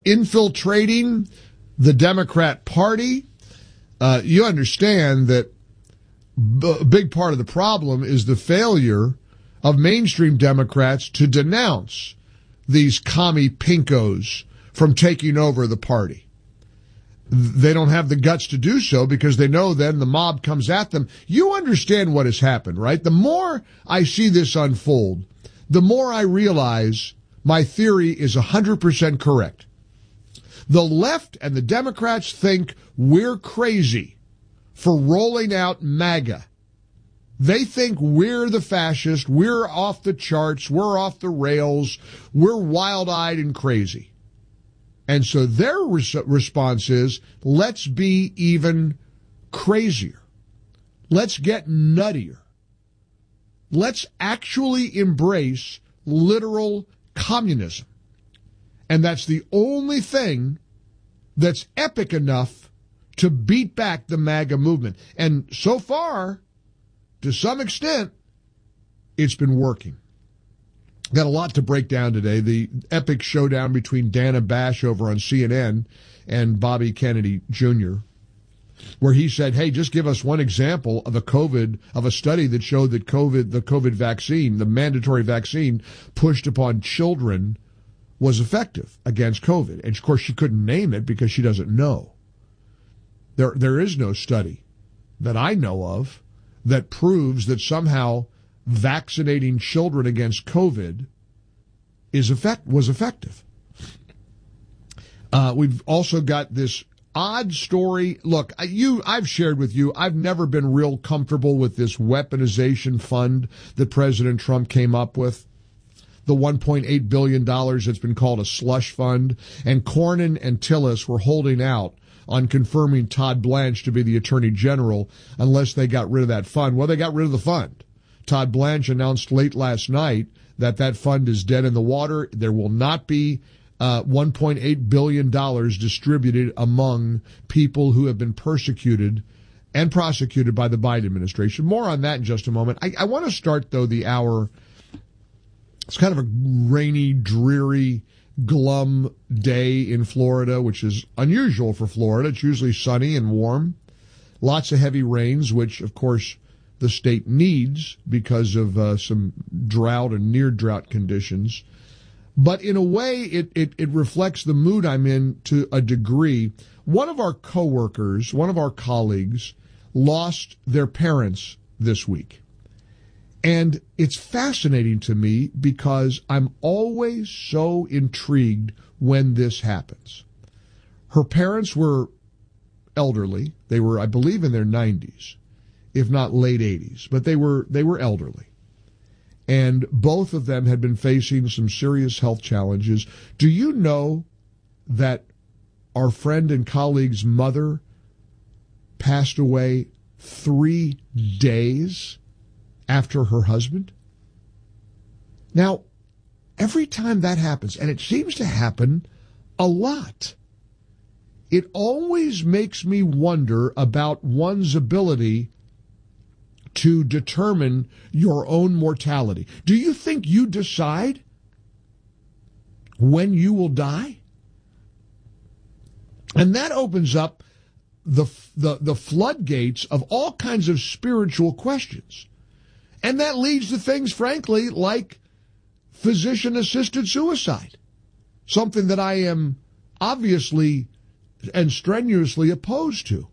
infiltrating the Democrat Party. You understand that a big part of the problem is the failure of mainstream Democrats to denounce these commie pinkos from taking over the party. They don't have the guts to do so because they know then the mob comes at them. You understand what has happened, right? The more I see this unfold, the more I realize my theory is 100% correct. The left and the Democrats think we're crazy for rolling out MAGA. They think we're the fascists, we're off the charts, we're off the rails, we're wild-eyed and crazy. And so their response is, let's be even crazier. Let's get nuttier. Let's actually embrace literal communism. And that's the only thing that's epic enough to beat back the MAGA movement. And so far, to some extent, it's been working. Got a lot to break down today. The epic showdown between Dana Bash over on CNN and Bobby Kennedy Jr., where he said, hey, just give us one example of a study that showed that the COVID vaccine, the mandatory vaccine pushed upon children, was effective against COVID. And of course, she couldn't name it because she doesn't know. There is no study that I know of that proves that somehow vaccinating children against COVID was effective. We've also got this odd story. Look, I've shared with you, I've never been real comfortable with this weaponization fund that President Trump came up with. The $1.8 billion that's been called a slush fund. And Cornyn and Tillis were holding out on confirming Todd Blanche to be the Attorney General unless they got rid of that fund. Well, they got rid of the fund. Todd Blanche announced late last night that fund is dead in the water. There will not be $1.8 billion distributed among people who have been persecuted and prosecuted by the Biden administration. More on that in just a moment. I want to start, though, the hour. It's kind of a rainy, dreary, glum day in Florida, which is unusual for Florida. It's usually sunny and warm. Lots of heavy rains, which, of course, the state needs because of some drought and near-drought conditions. But in a way, it reflects the mood I'm in to a degree. One of our coworkers, one of our colleagues, lost their parents this week. And it's fascinating to me because I'm always so intrigued when this happens. Her parents were elderly. They were, I believe, in their 90s, if not late 80s, but they were elderly. And both of them had been facing some serious health challenges. Do you know that our friend and colleague's mother passed away 3 days after her husband? Now, every time that happens, and it seems to happen a lot, it always makes me wonder about one's ability to determine your own mortality. Do you think you decide when you will die? And that opens up the floodgates of all kinds of spiritual questions. And that leads to things, frankly, like physician-assisted suicide, something that I am obviously and strenuously opposed to.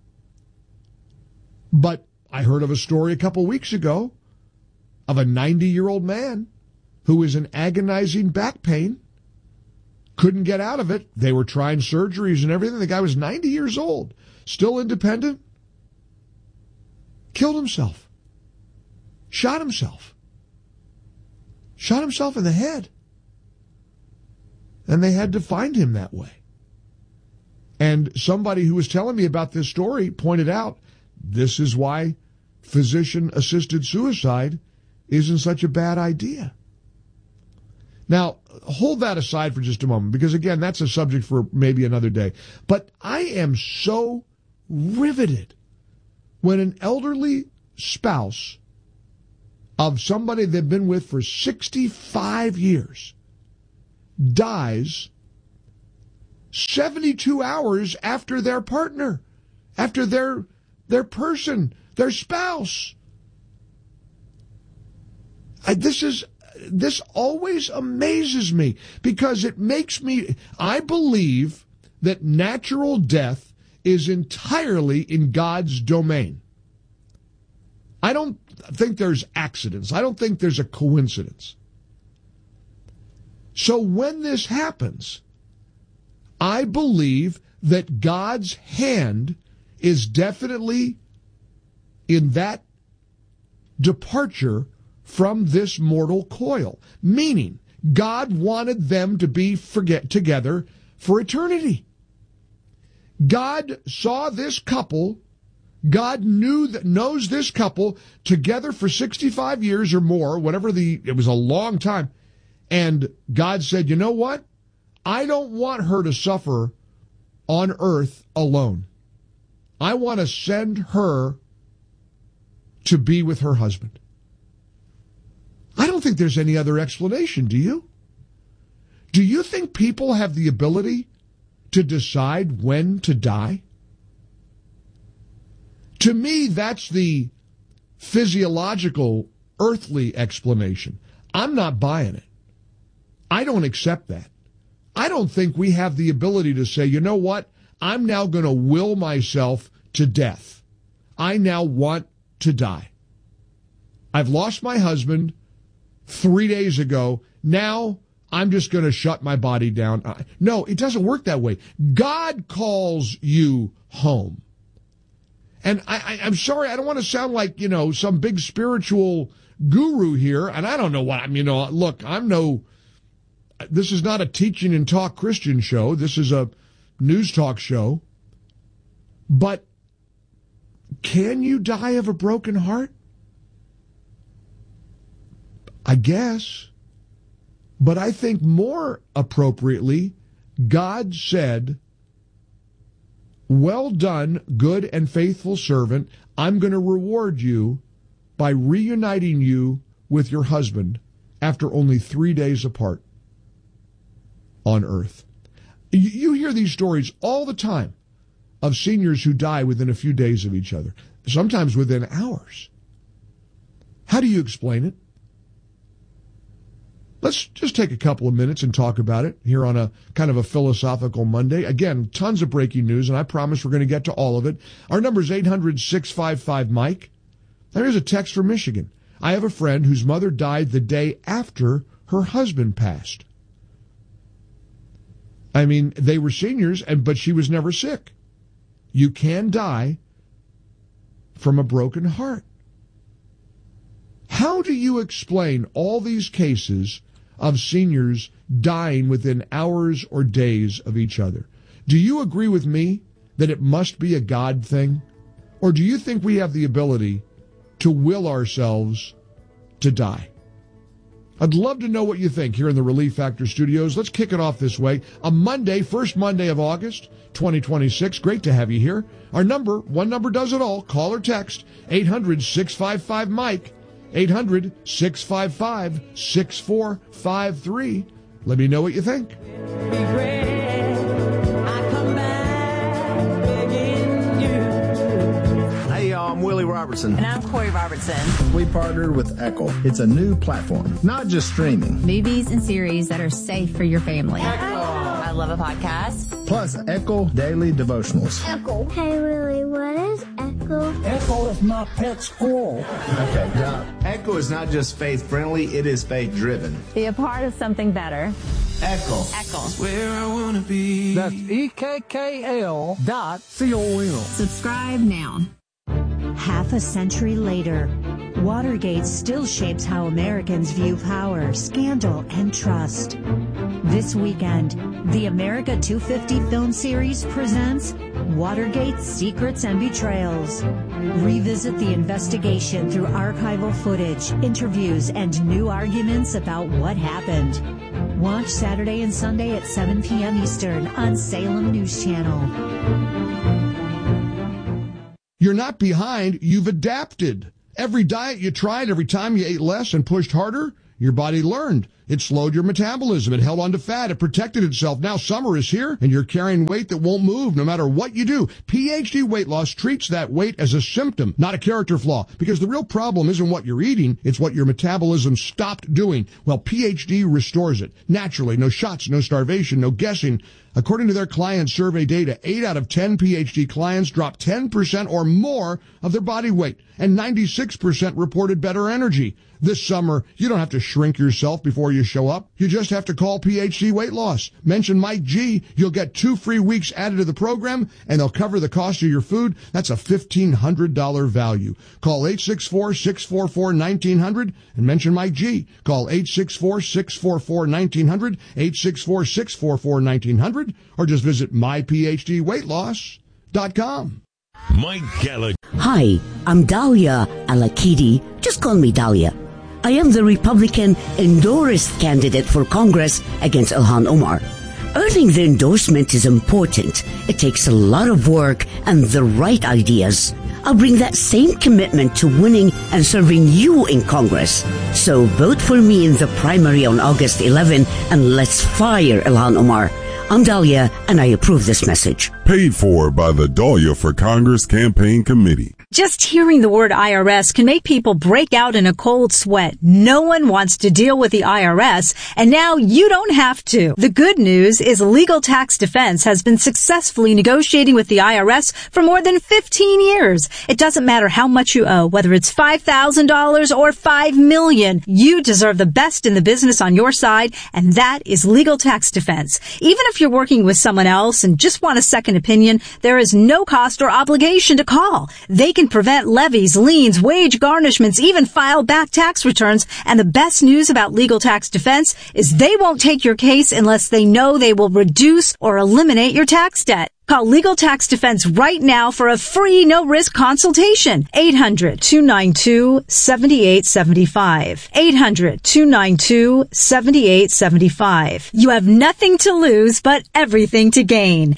But I heard of a story a couple weeks ago of a 90-year-old man who was in agonizing back pain, couldn't get out of it. They were trying surgeries and everything. The guy was 90 years old, still independent, killed himself. Shot himself in the head. And they had to find him that way. And somebody who was telling me about this story pointed out this is why physician-assisted suicide isn't such a bad idea. Now, hold that aside for just a moment, because, again, that's a subject for maybe another day. But I am so riveted when an elderly spouse of somebody they've been with for 65 years dies 72 hours after their partner, after their person, their spouse. This always amazes me because it makes me, I believe that natural death is entirely in God's domain. I don't think there's accidents. I don't think there's a coincidence. So when this happens, I believe that God's hand is definitely in that departure from this mortal coil, meaning God wanted them to be together for eternity. God saw this couple, God knows this couple together for 65 years or more, it was a long time, and God said, you know what? I don't want her to suffer on earth alone. I want to send her to be with her husband. I don't think there's any other explanation, do you? Do you think people have the ability to decide when to die? To me, that's the physiological, earthly explanation. I'm not buying it. I don't accept that. I don't think we have the ability to say, you know what? I'm now going to will myself to death. I now want to die. I've lost my husband 3 days ago. Now I'm just going to shut my body down. No, it doesn't work that way. God calls you home. And I'm sorry, I don't want to sound like, some big spiritual guru here. And I don't know what look, this is not a teaching and talk Christian show. This is a news talk show. But can you die of a broken heart? I guess. But I think more appropriately, God said, well done, good and faithful servant. I'm going to reward you by reuniting you with your husband after only 3 days apart on earth. You hear these stories all the time of seniors who die within a few days of each other, sometimes within hours. How do you explain it? Let's just take a couple of minutes and talk about it here on a kind of a philosophical Monday. Again, tons of breaking news, and I promise we're going to get to all of it. Our number is 800-655-MIKE. There's a text from Michigan. I have a friend whose mother died the day after her husband passed. I mean, they were seniors, but she was never sick. You can die from a broken heart. How do you explain all these cases of seniors dying within hours or days of each other? Do you agree with me that it must be a God thing? Or do you think we have the ability to will ourselves to die? I'd love to know what you think here in the Relief Factor studios. Let's kick it off this way. A Monday, first Monday of August, 2026. Great to have you here. Our number, one number does it all. Call or text 800-655-MIKE. 800-655-6453. Let me know what you think. Hey, y'all, I'm Willie Robertson. And I'm Corey Robertson. We partnered with Echo. It's a new platform, not just streaming. Movies and series that are safe for your family. I love a podcast. Plus, Echo Daily Devotionals. Echo. Hey, Willie, what is Echo? Echo is my pet squirrel. Okay, got it. Echo is not just faith-friendly, it is faith-driven. Be a part of something better. Echo. Echo. Where I wanna be. That's EKKL.com. Subscribe now. Half a century later, Watergate still shapes how Americans view power, scandal, and trust. This weekend, the America 250 film series presents Watergate Secrets and Betrayals. Revisit the investigation through archival footage, interviews, and new arguments about what happened. Watch Saturday and Sunday at 7 p.m. Eastern on Salem News Channel. You're not behind, you've adapted. Every diet you tried, every time you ate less and pushed harder, your body learned. It slowed your metabolism. It held on to fat. It protected itself. Now summer is here, and you're carrying weight that won't move no matter what you do. PhD Weight Loss treats that weight as a symptom, not a character flaw, because the real problem isn't what you're eating, it's what your metabolism stopped doing. Well, PhD restores it. Naturally, no shots, no starvation, no guessing. According to their client survey data, 8 out of 10 PhD clients dropped 10% or more of their body weight, and 96% reported better energy. This summer, you don't have to shrink yourself before you show up. You just have to call PhD Weight Loss. Mention Mike G. You'll get 2 free weeks added to the program, and they'll cover the cost of your food. That's a $1,500 value. Call 864-644-1900 and mention Mike G. Call 864-644-1900, 864-644-1900, or just visit myphdweightloss.com. Mike Gallagher. Hi, I'm Dahlia Alakidi. Just call me Dahlia. I am the Republican endorsed candidate for Congress against Ilhan Omar. Earning the endorsement is important. It takes a lot of work and the right ideas. I'll bring that same commitment to winning and serving you in Congress. So vote for me in the primary on August 11 and let's fire Ilhan Omar. I'm Dahlia, and I approve this message. Paid for by the Dahlia for Congress Campaign Committee. Just hearing the word IRS can make people break out in a cold sweat. No one wants to deal with the IRS, and now you don't have to. The good news is Legal Tax Defense has been successfully negotiating with the IRS for more than 15 years. It doesn't matter how much you owe, whether it's $5,000 or $5 million. You deserve the best in the business on your side, and that is Legal Tax Defense. Even if you're working with someone else and just want a second opinion, there is no cost or obligation to call. They can prevent levies, liens, wage garnishments, even file back tax returns. And the best news about Legal Tax Defense is they won't take your case unless they know they will reduce or eliminate your tax debt. Call Legal Tax Defense right now for a free, no-risk consultation. 800-292-7875. 800-292-7875. You have nothing to lose, but everything to gain.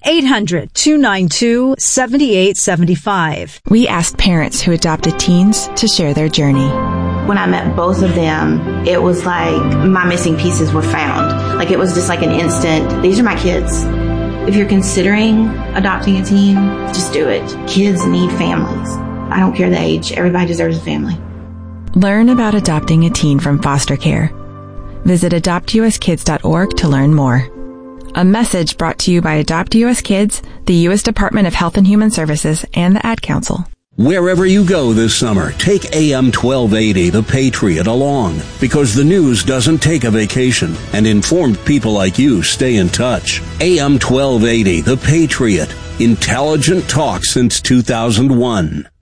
800-292-7875. We asked parents who adopted teens to share their journey. When I met both of them, it was like my missing pieces were found. Like it was just like an instant, these are my kids. If you're considering adopting a teen, just do it. Kids need families. I don't care the age. Everybody deserves a family. Learn about adopting a teen from foster care. Visit adoptuskids.org to learn more. A message brought to you by Adopt US Kids, the U.S. Department of Health and Human Services, and the Ad Council. Wherever you go this summer, take AM 1280, The Patriot, along, because the news doesn't take a vacation, and informed people like you stay in touch. AM 1280, The Patriot, intelligent talk since 2001.